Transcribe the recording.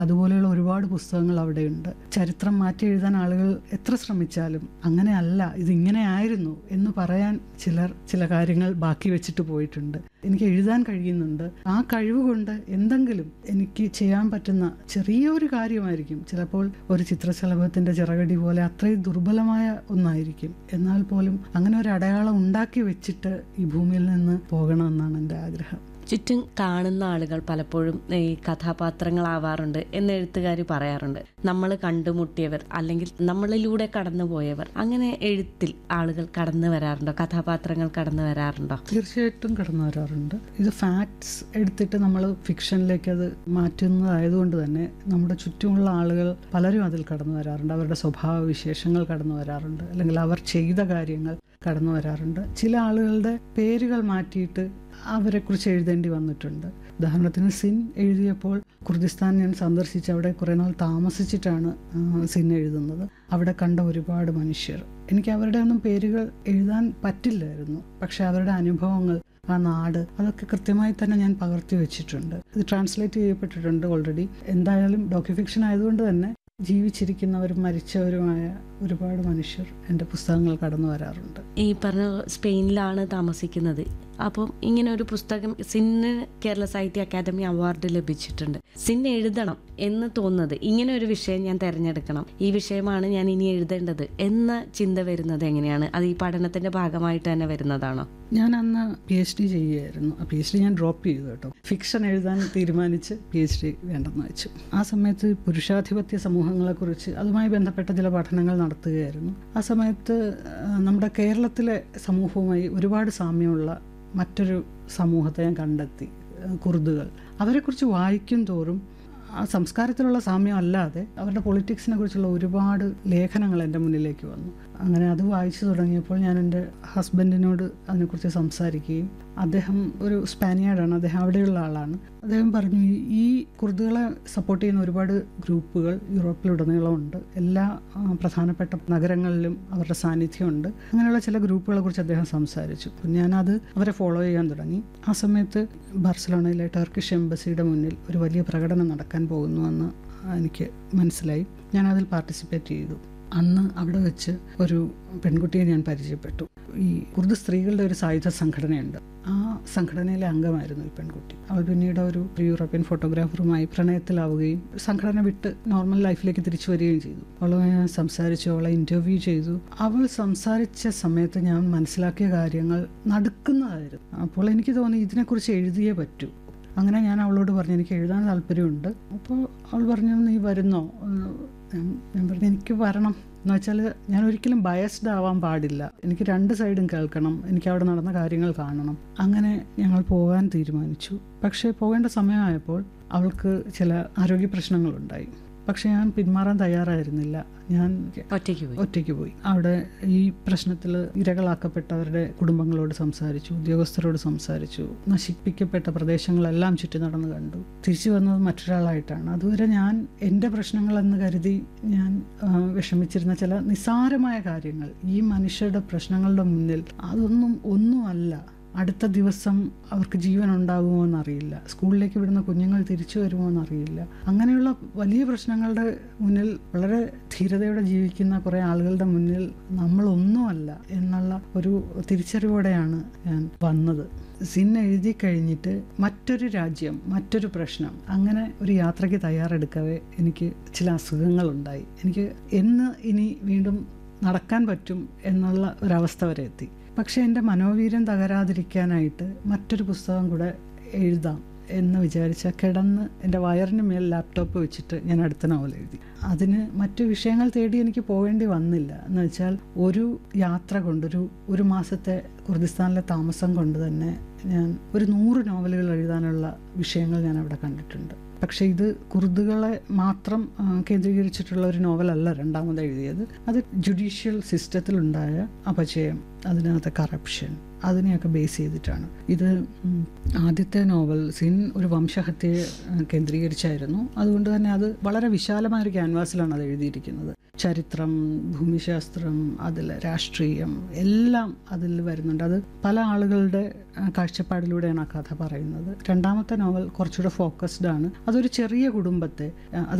അതുപോലെയുള്ള ഒരുപാട് പുസ്തകങ്ങൾ അവിടെയുണ്ട്. ചരിത്രം മാറ്റി എഴുതാൻ ആളുകൾ എത്ര ശ്രമിച്ചാലും അങ്ങനെയല്ല, ഇതിങ്ങനെ ആയിരുന്നു എന്ന് പറയാൻ ചില കാര്യങ്ങൾ ബാക്കി വെച്ചിട്ട് പോയിട്ടുണ്ട്. എനിക്ക് എഴുതാൻ കഴിയുന്നുണ്ട്. ആ കഴിവ് കൊണ്ട് എന്തെങ്കിലും എനിക്ക് ചെയ്യാൻ പറ്റുന്ന ചെറിയൊരു കാര്യമായിരിക്കും. ചിലപ്പോൾ ഒരു ചിത്രശലഭത്തിന്റെ ചിറകടി പോലെ അത്രയും ദുർബലമായ ഒന്നായിരിക്കും. എന്നാൽ പോലും അങ്ങനെ ഒരു അടയാളം ഉണ്ടാക്കി വെച്ചിട്ട് ഈ ഭൂമിയിൽ നിന്ന് പോകണമെന്നാണ് എൻ്റെ ആഗ്രഹം. ചുറ്റും കാണുന്ന ആളുകൾ പലപ്പോഴും ഈ കഥാപാത്രങ്ങളാവാറുണ്ട് എന്ന് എഴുത്തുകാർ പറയാറുണ്ട്. നമ്മൾ കണ്ടുമുട്ടിയവർ അല്ലെങ്കിൽ നമ്മളിലൂടെ കടന്നുപോയവർ, അങ്ങനെ എഴുത്തിൽ ആളുകൾ കടന്നു വരാറുണ്ടോ? കഥാപാത്രങ്ങൾ കടന്നു വരാറുണ്ടോ? തീർച്ചയായിട്ടും കടന്നു വരാറുണ്ട്. ഇത് ഫാക്ട്സ് എടുത്തിട്ട് നമ്മൾ ഫിക്ഷനിലേക്ക് അത് മാറ്റുന്നതായതുകൊണ്ട് തന്നെ നമ്മുടെ ചുറ്റുമുള്ള ആളുകൾ പലരും അതിൽ കടന്നു വരാറുണ്ട്. അവരുടെ സ്വഭാവ വിശേഷങ്ങൾ കടന്നു വരാറുണ്ട്, അല്ലെങ്കിൽ അവർ ചെയ്ത കാര്യങ്ങൾ കടന്നു വരാറുണ്ട്. ചില ആളുകളുടെ പേരുകൾ മാറ്റിയിട്ട് അവരെക്കുറിച്ച് എഴുതേണ്ടി വന്നിട്ടുണ്ട്. ഉദാഹരണത്തിന് സിൻ എഴുതിയപ്പോൾ കുർദിസ്ഥാൻ ഞാൻ സന്ദർശിച്ച് അവിടെ കുറേ നാൾ താമസിച്ചിട്ടാണ് സിൻ എഴുതുന്നത്. അവിടെ കണ്ട ഒരുപാട് മനുഷ്യർ, എനിക്ക് അവരുടെ ഒന്നും പേരുകൾ എഴുതാൻ പറ്റില്ലായിരുന്നു. പക്ഷെ അവരുടെ അനുഭവങ്ങൾ, ആ നാട്, അതൊക്കെ കൃത്യമായി തന്നെ ഞാൻ പകർത്തി വെച്ചിട്ടുണ്ട്. ഇത് ട്രാൻസ്ലേറ്റ് ചെയ്യപ്പെട്ടിട്ടുണ്ട് ഓൾറെഡി. എന്തായാലും ഡോക്യുഫിക്ഷൻ ആയതുകൊണ്ട് തന്നെ ജീവിച്ചിരിക്കുന്നവരും മരിച്ചവരുമായ ഒരുപാട് മനുഷ്യർ എൻ്റെ പുസ്തകങ്ങൾ കടന്നു വരാറുണ്ട്. ഈ പറഞ്ഞ സ്പെയിനിലാണ് താമസിക്കുന്നത്. അപ്പം ഇങ്ങനെ ഒരു പുസ്തകം സിന്ന് കേരള സാഹിത്യ അക്കാദമി അവാർഡ് ലഭിച്ചിട്ടുണ്ട്. സിൻ എഴുതണം എന്ന് തോന്നുന്നത്, ഇങ്ങനെ ഒരു വിഷയം ഞാൻ തിരഞ്ഞെടുക്കണം, ഈ വിഷയമാണ് ഞാൻ ഇനി എഴുതേണ്ടത് എന്ന ചിന്ത വരുന്നത് എങ്ങനെയാണ്? അത് ഈ പഠനത്തിന്റെ ഭാഗമായിട്ട് തന്നെ വരുന്നതാണോ? ഞാൻ അന്ന് PhD ചെയ്യുകയായിരുന്നു. PhD ഞാൻ ഡ്രോപ്പ് ചെയ്തു കേട്ടോ. ഫിക്ഷൻ എഴുതാൻ തീരുമാനിച്ച് PhD വേണ്ടെന്ന് വെച്ചു. ആ സമയത്ത് പുരുഷാധിപത്യ സമൂഹങ്ങളെക്കുറിച്ച് അതുമായി ബന്ധപ്പെട്ട ചില പഠനങ്ങൾ നടത്തുകയായിരുന്നു. ആ സമയത്ത് നമ്മുടെ കേരളത്തിലെ സമൂഹവുമായി ഒരുപാട് സാമ്യമുള്ള മറ്റൊരു സമൂഹത്തെ ഞാൻ കണ്ടെത്തി, കുർദുകൾ. അവരെക്കുറിച്ച് വായിക്കും തോറും ആ സംസ്കാരത്തിലുള്ള സാമ്യം അല്ലാതെ അവരുടെ പൊളിറ്റിക്സിനെ കുറിച്ചുള്ള ഒരുപാട് ലേഖനങ്ങൾ എൻ്റെ മുന്നിലേക്ക് വന്നു. അങ്ങനെ അത് വായിച്ചു തുടങ്ങിയപ്പോൾ ഞാൻ എൻ്റെ ഹസ്ബൻഡിനോട് അതിനെക്കുറിച്ച് സംസാരിക്കുകയും, അദ്ദേഹം ഒരു സ്പാനിയാർഡാണ്, അദ്ദേഹം അവിടെയുള്ള ആളാണ്. അദ്ദേഹം പറഞ്ഞു, ഈ കുർദുകളെ സപ്പോർട്ട് ചെയ്യുന്ന ഒരുപാട് ഗ്രൂപ്പുകൾ യൂറോപ്പിലുടനീളമുണ്ട്, എല്ലാ പ്രധാനപ്പെട്ട നഗരങ്ങളിലും അവരുടെ സാന്നിധ്യമുണ്ട്. അങ്ങനെയുള്ള ചില ഗ്രൂപ്പുകളെ കുറിച്ച് അദ്ദേഹം സംസാരിച്ചു. ഞാനത് അവരെ ഫോളോ ചെയ്യാൻ തുടങ്ങി. ആ സമയത്ത് ബാർസലോണയിലെ ടർക്കിഷ് എംബസിയുടെ മുന്നിൽ ഒരു വലിയ പ്രകടനം നടക്കാൻ പോകുന്നുവെന്ന് എനിക്ക് മനസ്സിലായി. ഞാനതിൽ പാർട്ടിസിപ്പേറ്റ് ചെയ്തു. അന്ന് അവിടെ വെച്ച് ഒരു പെൺകുട്ടിയെ ഞാൻ പരിചയപ്പെട്ടു. ഈ കുർദ് സ്ത്രീകളുടെ ഒരു സായുധ സംഘടനയുണ്ട്, ആ സംഘടനയിലെ അംഗമായിരുന്നു ഈ പെൺകുട്ടി. അവൾ പിന്നീട് ഒരു യൂറോപ്യൻ ഫോട്ടോഗ്രാഫറുമായി പ്രണയത്തിലാവുകയും സംഘടന വിട്ട് നോർമൽ ലൈഫിലേക്ക് തിരിച്ചു വരികയും ചെയ്തു. അവളുമായി ഞാൻ സംസാരിച്ചു, അവളെ ഇൻ്റർവ്യൂ ചെയ്തു. അവൾ സംസാരിച്ച സമയത്ത് ഞാൻ മനസ്സിലാക്കിയ കാര്യങ്ങൾ നടുക്കുന്നതായിരുന്നു. അപ്പോൾ എനിക്ക് തോന്നി ഇതിനെക്കുറിച്ച് എഴുതിയേ പറ്റൂ. അങ്ങനെ ഞാൻ അവളോട് പറഞ്ഞു, എനിക്ക് എഴുതാൻ താല്പര്യമുണ്ട്. അപ്പോൾ അവൾ പറഞ്ഞു, നീ വരുന്നോ? ഞാൻ പറഞ്ഞു, എനിക്ക് വരണം. എന്ന് വെച്ചാൽ ഞാൻ ഒരിക്കലും ബയസ്ഡ് ആവാൻ പാടില്ല, എനിക്ക് രണ്ട് സൈഡും കേൾക്കണം, എനിക്ക് അവിടെ നടന്ന കാര്യങ്ങൾ കാണണം. അങ്ങനെ ഞങ്ങൾ പോകാൻ തീരുമാനിച്ചു. പക്ഷേ പോകേണ്ട സമയമായപ്പോൾ അവൾക്ക് ചില ആരോഗ്യ പ്രശ്നങ്ങളുണ്ടായി. പക്ഷെ ഞാൻ പിന്മാറാൻ തയ്യാറായിരുന്നില്ല. ഞാൻ ഒറ്റയ്ക്ക് പോയി. അവിടെ ഈ പ്രശ്നത്തിൽ ഇരകളാക്കപ്പെട്ടവരുടെ കുടുംബങ്ങളോട് സംസാരിച്ചു, ഉദ്യോഗസ്ഥരോട് സംസാരിച്ചു, നശിപ്പിക്കപ്പെട്ട പ്രദേശങ്ങളെല്ലാം ചുറ്റി നടന്നു കണ്ടു. തിരിച്ചു വന്നത് മറ്റൊരാളായിട്ടാണ്. അതുവരെ ഞാൻ എൻ്റെ പ്രശ്നങ്ങളെന്ന് കരുതി ഞാൻ വിഷമിച്ചിരുന്ന ചില നിസ്സാരമായ കാര്യങ്ങൾ ഈ മനുഷ്യരുടെ പ്രശ്നങ്ങളുടെ മുന്നിൽ ഒന്നുമല്ല. അടുത്ത ദിവസം അവർക്ക് ജീവൻ ഉണ്ടാകുമോ എന്നറിയില്ല, സ്കൂളിലേക്ക് വിടുന്ന കുഞ്ഞുങ്ങൾ തിരിച്ചു വരുമോ എന്നറിയില്ല. അങ്ങനെയുള്ള വലിയ പ്രശ്നങ്ങളുടെ മുന്നിൽ വളരെ ധീരതയോടെ ജീവിക്കുന്ന കുറേ ആളുകളുടെ മുന്നിൽ നമ്മളൊന്നുമല്ല എന്നുള്ള ഒരു തിരിച്ചറിവോടെയാണ് ഞാൻ വന്നത്. സിൻ എഴുതി കഴിഞ്ഞിട്ട് മറ്റൊരു രാജ്യം, മറ്റൊരു പ്രശ്നം, അങ്ങനെ ഒരു യാത്രയ്ക്ക് തയ്യാറെടുക്കവേ എനിക്ക് ചില അസുഖങ്ങളുണ്ടായി. എനിക്ക് ഇനി വീണ്ടും നടക്കാൻ പറ്റും എന്നുള്ള ഒരവസ്ഥ വരെ എത്തി. പക്ഷേ എൻ്റെ മനോവീര്യം തകരാതിരിക്കാനായിട്ട് മറ്റൊരു പുസ്തകം കൂടെ എഴുതാം എന്ന് വിചാരിച്ച കിടന്ന് എൻ്റെ വയറിന് മേൽ ലാപ്ടോപ്പ് വെച്ചിട്ട് ഞാൻ അടുത്ത നോവൽ എഴുതി. അതിന് മറ്റു വിഷയങ്ങൾ തേടി എനിക്ക് പോകേണ്ടി വന്നില്ല. എന്ന് വെച്ചാൽ ഒരു യാത്ര കൊണ്ട്, ഒരു മാസത്തെ കുർദിസ്ഥാനിലെ താമസം കൊണ്ട് തന്നെ ഞാൻ ഒരു 100 നോവലുകൾ എഴുതാനുള്ള വിഷയങ്ങൾ ഞാൻ അവിടെ കണ്ടിട്ടുണ്ട്. പക്ഷേ ഇത് കുർദുകളെ മാത്രം കേന്ദ്രീകരിച്ചിട്ടുള്ള ഒരു നോവലല്ല രണ്ടാമത് എഴുതിയത്. അത് ജുഡീഷ്യൽ സിസ്റ്റത്തിലുണ്ടായ അപചയം, അതിനകത്തെ കറപ്ഷൻ, അതിനെയൊക്കെ ബേസ് ചെയ്തിട്ടാണ് ഇത്. ആദ്യത്തെ നോവൽ സിൻ ഒരു വംശഹത്യയെ കേന്ദ്രീകരിച്ചായിരുന്നു. അതുകൊണ്ട് തന്നെ അത് വളരെ വിശാലമായൊരു ക്യാൻവാസിലാണ് അത് എഴുതിയിരിക്കുന്നത്. ചരിത്രം, ഭൂമിശാസ്ത്രം, അതിൽ രാഷ്ട്രീയം എല്ലാം അതിൽ വരുന്നുണ്ട്. അത് പല ആളുകളുടെ കാഴ്ചപ്പാടിലൂടെയാണ് ആ കഥ പറയുന്നത്. രണ്ടാമത്തെ നോവൽ കുറച്ചുകൂടെ ഫോക്കസ്ഡ് ആണ്. അതൊരു ചെറിയ കുടുംബത്തെ,